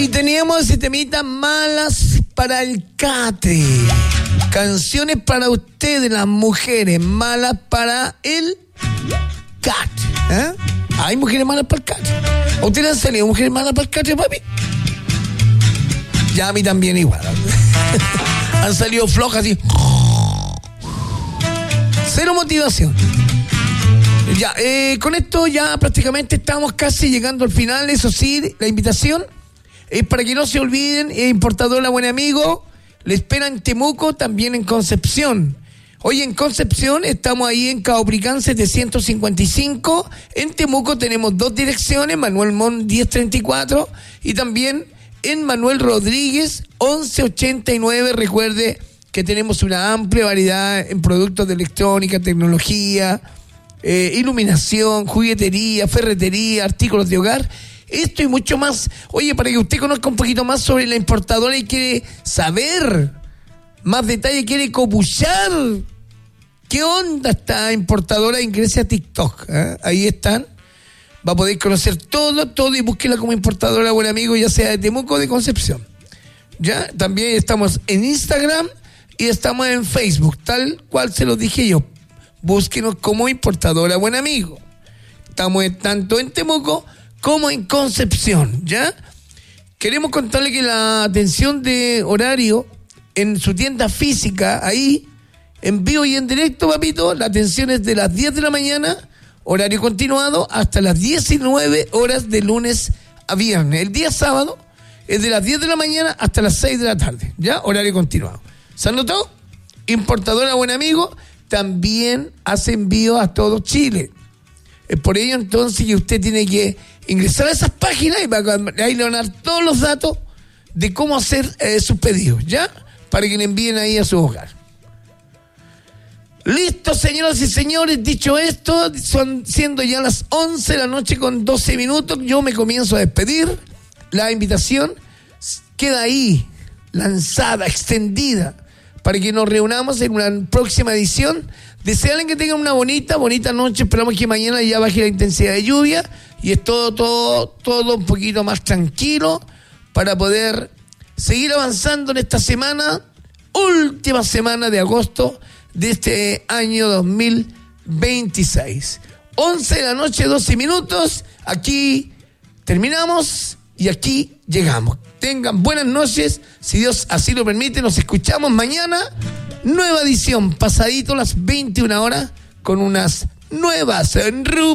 Y teníamos ese temita malas para el catre. Canciones para ustedes, las mujeres, malas para el catre. ¿Eh? ¿Hay mujeres malas para el catre? ¿A ustedes han salido mujeres malas para el catre, papi? Ya a mí también igual. Han salido flojas así. Cero motivación. Ya, con esto ya prácticamente estamos casi llegando al final. Eso sí, la invitación es para que no se olviden, Importadora Buen Amigo le espera en Temuco, también en Concepción. Hoy en Concepción estamos ahí en Caupolicán 755. En Temuco tenemos 2 direcciones, Manuel Montt 1034 y también en Manuel Rodríguez 1189. Recuerde que tenemos una amplia variedad en productos de electrónica, tecnología, iluminación, juguetería, ferretería, artículos de hogar. Esto y mucho más. Oye, para que usted conozca un poquito más sobre la importadora y quiere saber más detalle, quiere copuchar qué onda esta importadora, ingrese a TikTok. Ahí están. Va a poder conocer todo y búsquela como Importadora Buen Amigo, ya sea de Temuco o de Concepción. Ya, también estamos en Instagram y estamos en Facebook, tal cual se los dije yo. Búsquenos como Importadora Buen Amigo. Estamos tanto en Temuco como en Concepción, ¿ya? Queremos contarle que la atención de horario en su tienda física, ahí, en vivo y en directo, papito, la atención es de las 10 de la mañana, horario continuado, hasta las 19 horas de lunes a viernes. El día sábado es de las 10 de la mañana hasta las 6 de la tarde, ¿ya? Horario continuado. ¿Se anotó? Importadora Buen Amigo también hace envío a todo Chile. Es por ello entonces que usted tiene que ingresar a esas páginas y ahí le van a dar todos los datos de cómo hacer sus pedidos, ¿ya? Para que le envíen ahí a su hogar. Listo, señoras y señores, dicho esto, siendo ya las 11 de la noche con 12 minutos, yo me comienzo a despedir. La invitación queda ahí, lanzada, extendida, para que nos reunamos en una próxima edición. Desearles que tengan una bonita noche. Esperamos que mañana ya baje la intensidad de lluvia y es todo un poquito más tranquilo para poder seguir avanzando en esta semana, última semana de agosto de este año 2026. 11 de la noche, 12 minutos. Aquí terminamos y aquí llegamos. Tengan buenas noches. Si Dios así lo permite, nos escuchamos mañana. Nueva edición, pasadito las 21 horas, con unas nuevas